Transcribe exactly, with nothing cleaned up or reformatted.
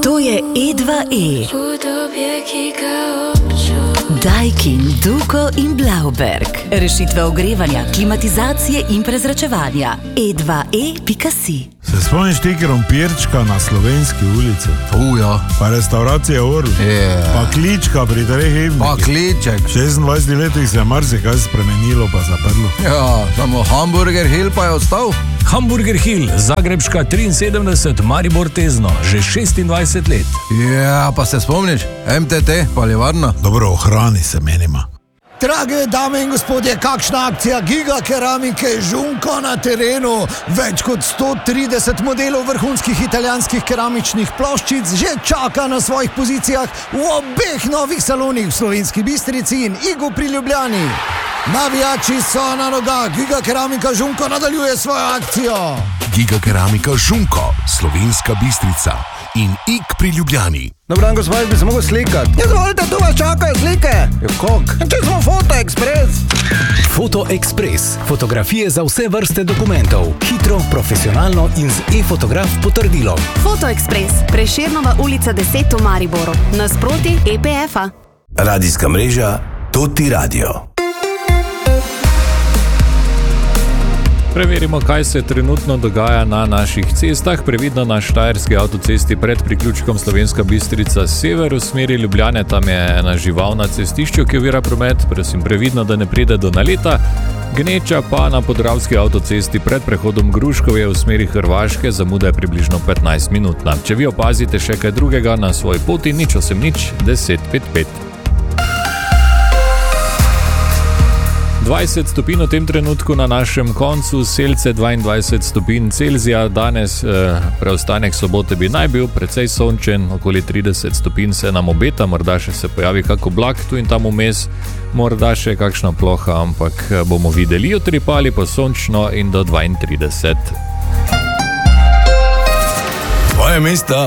To je E dva E. Daikin, Duko in Blauberg. Rešitve ogrevanja, klimatizacije in prezračevanja. E dva E pika si. Se spomniš ti krompirčka na Slovenski ulici? Uja. Pa restauracija Orl. Yeah. Pa klička pri treh himnikih. Pa kliček. V šestindvajsetih letih se je marsikaj spremenilo pa zaprlo. Ja, samo Hamburger Hill pa je ostal. Hamburger Hill, Zagrebška triinsedemdeset, Maribor Tezno, že šestindvajset let. Ja, pa se spomniš? M T T, paljevarna. Dobro, ohrani se menima. Drage dame in gospodje, kakšna akcija Giga Keramike Žunko na terenu. Več kot sto trideset modelov vrhunskih italijanskih keramičnih ploščic že čaka na svojih pozicijah v obeh novih salonih v Slovenski Bistrici in Igu pri Ljubljani. Navijači so na nogah, Giga Keramika Žunko nadaljuje svojo akcijo. Giga Keramika Žunko, Slovenska Bistrica in Ig pri Ljubljani. Dobro dan, gospod, bi se mogel slikati. Izvolite, tu vas čakajo slike. Je kak? Če smo Foto Express. Foto Express. Fotografije za vse vrste dokumentov. Hitro, profesionalno in z e-fotograf potrdilom. Foto Express. Prešernova ulica deset v Mariboru. Nasproti E P F-a. Radijska mreža Toti Radio. Preverimo, kaj se trenutno dogaja na naših cestah. Previdno na štajerski avtocesti pred priključkom Slovenska Bistrica sever v smeri Ljubljane. Tam je ena žival na cestišču, ki ovira promet. Prosim, previdno, da ne pride do naleta. Gneča pa na podravski avtocesti pred prehodom Gruškovje v smeri Hrvaške. Zamuda je približno petnajst minutna. Če vi opazite še kaj drugega na svoji poti, nič osem nič deset pet pet. dvajset stopinj v tem trenutku na našem koncu, Selce dvaindvajset stopinj Celzija. Danes eh, preostanek sobote bi naj bil precej sončen, okoli trideset stopinj se nam obeta, morda še se pojavi kak oblak tu in tam vmes, morda še kakšna ploha, ampak bomo videli. Jutri pa ali pa sončno in do dvaintrideset. Tvoje mesta